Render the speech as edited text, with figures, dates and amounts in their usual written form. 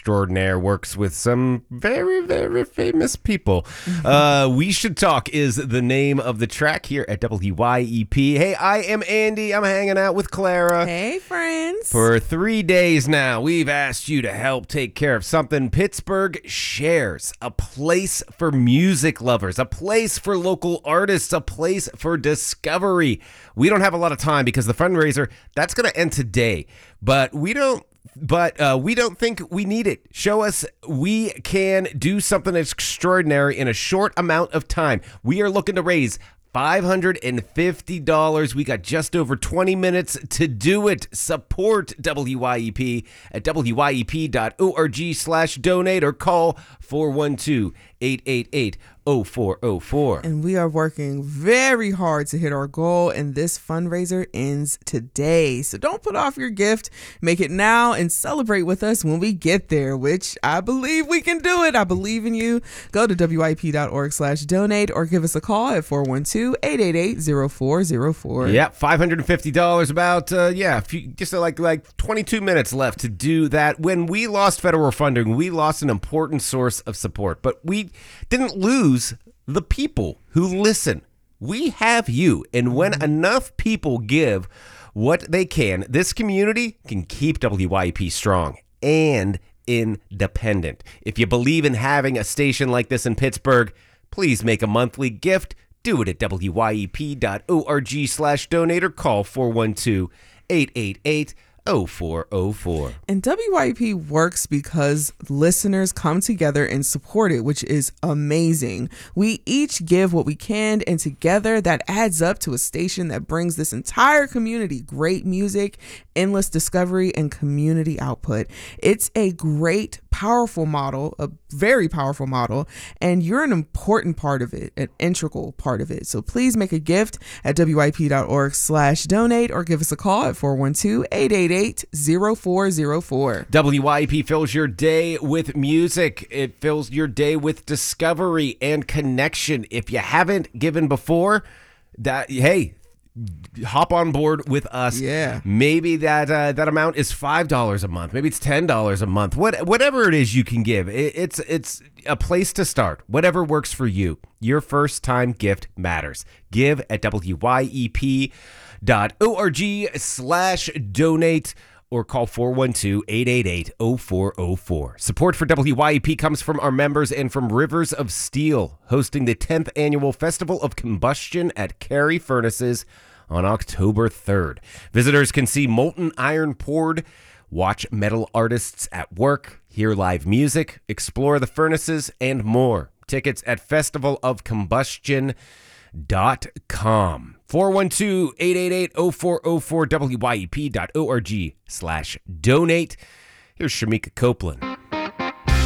extraordinaire works with some very, very famous people. We Should Talk is the name of the track here at WYEP. Hey, I am Andy. I'm hanging out with Clara. Hey, friends. For 3 days now, we've asked you to help take care of something Pittsburgh shares. A place for music lovers, a place for local artists, a place for discovery. We don't have a lot of time because the fundraiser, that's going to end today. But we don't think we need it. Show us we can do something extraordinary in a short amount of time. We are looking to raise $550. We got just over 20 minutes to do it. Support WYEP at wyep.org/donate or call 412-888-0404. And we are working very hard to hit our goal, and this fundraiser ends today. So don't put off your gift. Make it now and celebrate with us when we get there, which I believe we can do it. I believe in you. Go to wyep.org/donate or give us a call at 412-888-0404. Yeah, $550 about, just like 22 minutes left to do that. When we lost federal funding, we lost an important source of support, but we didn't lose the people who listen. We have you, and when enough people give what they can, this community can keep WYEP strong and independent. If you believe in having a station like this in Pittsburgh, please make a monthly gift. Do it at wyep.org/donate or call 412-888-0404. And WYP works because listeners come together and support it, which is amazing. We each give what we can, and together that adds up to a station that brings this entire community great music, endless discovery, and community output. It's a great, powerful model, a very powerful model, and you're an important part of it, an integral part of it. So please make a gift at wyp.org/donate or give us a call at 412-888-0404. WYEP fills your day with music. It fills your day with discovery and connection. If you haven't given before, hop on board with us. Yeah. Maybe that amount is $5 a month. Maybe it's $10 a month. Whatever it is you can give. It's a place to start. Whatever works for you. Your first time gift matters. Give at wyep.org/donate or call 412-888-0404. Support for WYEP comes from our members and from Rivers of Steel, hosting the 10th Annual Festival of Combustion at Cary Furnaces on October 3rd. Visitors can see molten iron poured, watch metal artists at work, hear live music, explore the furnaces, and more. Tickets at festivalofcombustion.com. 412-888-0404, wyep.org/donate. Here's Shamika Copeland.